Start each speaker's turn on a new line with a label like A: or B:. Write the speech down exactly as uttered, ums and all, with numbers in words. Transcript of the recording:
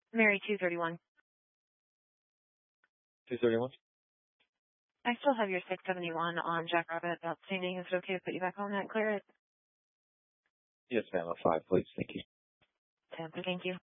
A: Mary two thirty-one.
B: two thirty-one?
A: I still have your six seventy-one on Jackrabbit outstanding. Is it okay to put you back on that and clear it?
B: Yes, ma'am. A five, please. Thank you.
A: Tampa, thank you.